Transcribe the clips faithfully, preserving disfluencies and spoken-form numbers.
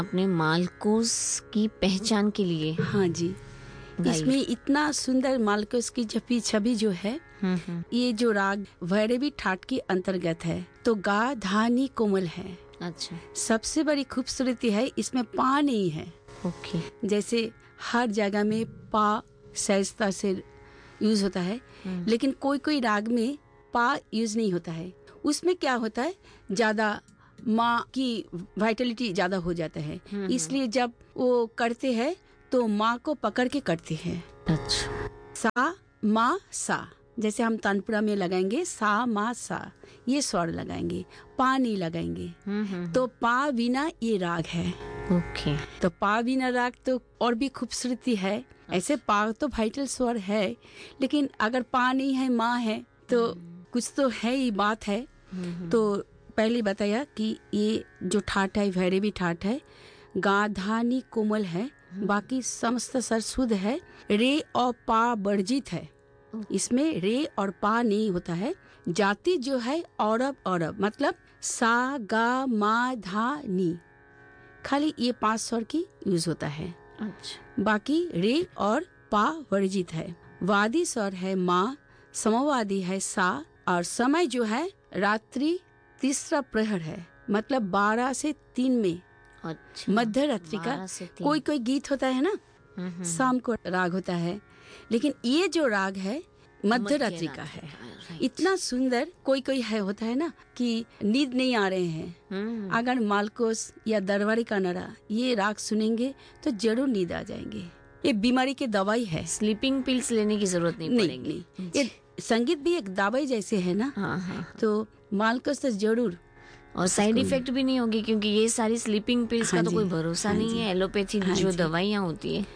अपने मालकोस की पहचान के लिए। हाँ जी, इसमें इतना सुंदर मालकोस की छवि छवि जो है, ये जो राग भैरवी ठाट के अंतर्गत है, तो गा धा नी कोमल है। अच्छा, सबसे बड़ी खूबसूरती है इसमें पा नहीं है। ओके। जैसे हर जगह में पा सहजता से यूज होता है, लेकिन कोई कोई राग में पा यूज नहीं होता है। उसमें क्या होता है, ज्यादा माँ की वाइटलिटी ज्यादा हो जाता है, इसलिए जब वो करते हैं तो माँ को पकड़ के करते हैं। अच्छा, सा मा सा, जैसे हम तानपुरा में लगाएंगे सा मा सा, ये स्वर लगाएंगे, पा नहीं लगाएंगे। तो पा बिना ये राग है। ओके। तो पा बिना राग तो और भी खूबसूरती है। ऐसे पा तो वाइटल स्वर है, लेकिन अगर पा नहीं है, माँ है, तो कुछ तो है ही, बात है। तो पहले बताया कि ये जो ठाट है भैरवी ठाट है, गा धा नी कोमल है, बाकी समस्त स्वर शुद्ध है, रे और पा वर्जित है। इसमें रे और पा नहीं होता है। जाति जो है औरब औरब, मतलब सा गा मा धा नी, खाली ये पांच स्वर की यूज होता है। अच्छा, बाकी रे और पा वर्जित है। वादी स्वर है माँ, समवादी है सा, और समय जो है रात्रि तीसरा प्रहर है, मतलब बारह से तीन में। अच्छा, मध्य रात्रि का कोई कोई गीत होता है ना, शाम को राग होता है, लेकिन ये जो राग है मध्य रात्रि का है। इतना सुंदर, कोई कोई है होता है ना कि नींद नहीं आ रहे हैं, अगर मालकोस या दरबारी का नरा ये राग सुनेंगे तो जरूर नींद आ जाएंगे। ये बीमारी की दवाई है, स्लीपिंग पिल्स लेने की जरूरत नहीं, नहीं पड़ेगी। नहीं। ये संगीत भी एक दवाई जैसे है ना। हाँ, हाँ। तो मालकोस तो जरूर, और साइड इफेक्ट भी नहीं होगी, क्योंकि ये सारी स्लीपिंग पिल्स हाँ का तो जी, कोई भरोसा हाँ नहीं जी, है, एलोपैथी हाँ जो जी। दवाइयाँ होती है।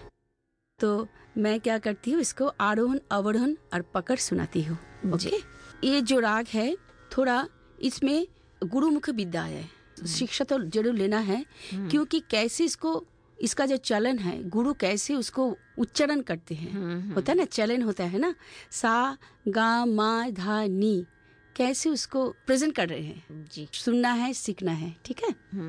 तो मैं क्या करती हूँ, इसको आरोहण अवरोहण और पकड़ सुनाती हूँ। ओके, ये जो राग है थोड़ा इसमें गुरुमुख विद्या है, शिक्षा तो जरूर लेना है, क्योंकि कैसे इसको, इसका जो चलन है, गुरु कैसे उसको उच्चारण करते हैं, होता है ना, चलन होता है ना, सा गा मा धा नी, कैसे उसको प्रेजेंट कर रहे हैं, जी, सुनना है, सीखना है। ठीक है।